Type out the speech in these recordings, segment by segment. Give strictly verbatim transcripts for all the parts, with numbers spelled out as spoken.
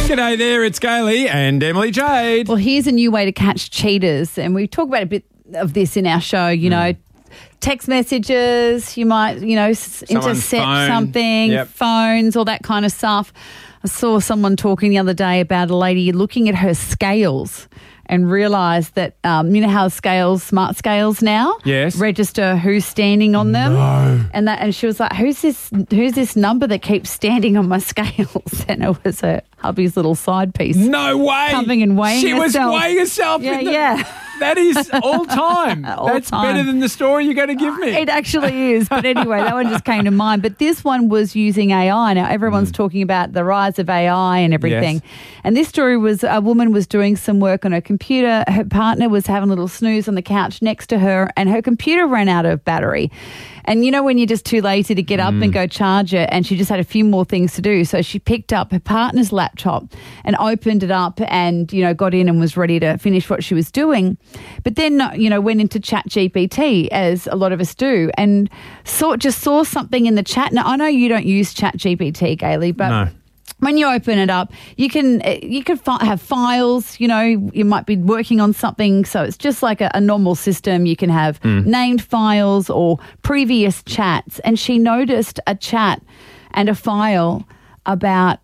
G'day there, it's Gailey and Emily Jade. Well, here's a new way to catch cheaters, and we talk about a bit of this in our show, you know, text messages, you might, you know, s- intercept phone. something, Yep. phones, all that kind of stuff. I saw someone talking the other day about a lady looking at her scales and realised that, um, you know how scales, smart scales now, Yes. register who's standing on them. No. And that, and she was like, who's this, who's this number that keeps standing on my scales? And it was her hubby's little side piece. No way. Pumping and weighing She herself. was weighing herself. Yeah, in the, yeah. That is all time. All That's time. better than the story you're going to give me. It actually is. But anyway, that one just came to mind. But this one was using A I. Now, everyone's talking about the rise of A I and everything. Yes. And this story was a woman was doing some work on her computer. Her partner was having a little snooze on the couch next to her, and her computer ran out of battery. And you know when you're just too lazy to get up and go charge it, and she just had a few more things to do. So she picked up her partner's laptop and opened it up and, you know, got in and was ready to finish what she was doing. But then, you know, went into Chat G P T, as a lot of us do, and saw just saw something in the chat. Now, I know you don't use Chat G P T, Gailey, but... No. When you open it up, you can you can fi- have files. You know, you might be working on something, so it's just like a, a normal system. You can have named files or previous chats. And she noticed a chat and a file about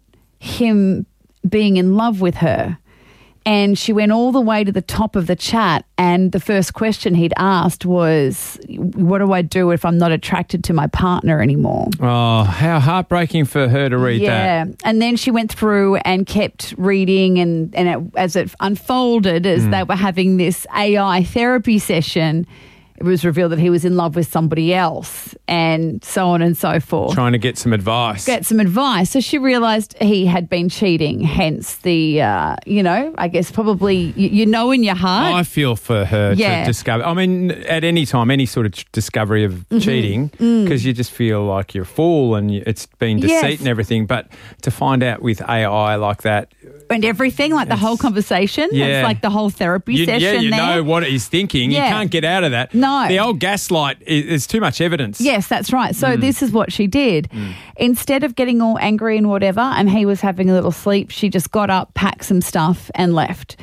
him being in love with her. And she went all the way to the top of the chat, and the first question he'd asked was, what do I do if I'm not attracted to my partner anymore? Oh, how heartbreaking for her to read Yeah, that. and then she went through and kept reading, and, and it, as it unfolded, as they were having this A I therapy session, it was revealed that he was in love with somebody else, and so on and so forth. Trying to get some advice. Get some advice. So she realised he had been cheating, hence the, uh, you know, I guess probably, you, you know in your heart. I feel for her Yeah. to discover. I mean, at any time, any sort of ch- discovery of Mm-hmm. cheating, because you just feel like you're a fool and you, it's been deceit Yes. and everything. But to find out with A I like that, and everything, like the whole conversation. Yeah. It's like the whole therapy you, session yeah, you there. know what he's thinking. Yeah. You can't get out of that. No. The old gaslight is, is too much evidence. Yes, that's right. Mm. So this is what she did. Instead of getting all angry and whatever, and he was having a little sleep, she just got up, packed some stuff and left.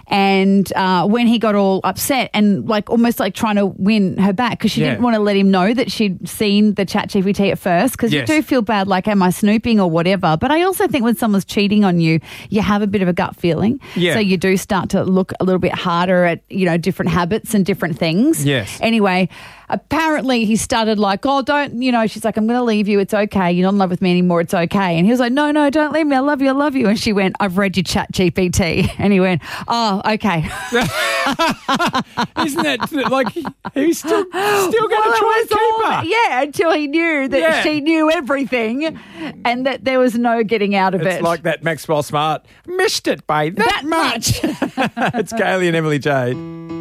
And uh, when he got all upset and like almost like trying to win her back, because she Yeah. didn't want to let him know that she'd seen the Chat G P T at first, because Yes. you do feel bad, like, am I snooping or whatever? But I also think when someone's cheating on you, you have a bit of a gut feeling. Yeah. So you do start to look a little bit harder at, you know, different habits and different things. Yes. Anyway, apparently he started like, oh, don't, you know, she's like, I'm going to leave you. It's okay. You're not in love with me anymore. It's okay. And he was like, no, no, don't leave me. I love you. I love you. And she went, I've read your Chat G P T. And he went, oh, okay. Isn't that like he's still still going to Well, it try and was keep all- her? Yeah, until he knew that Yeah. she knew everything and that there was no getting out of It's it. like that Maxwell Smart missed it by that, That much. It's Gailey and Emily Jade.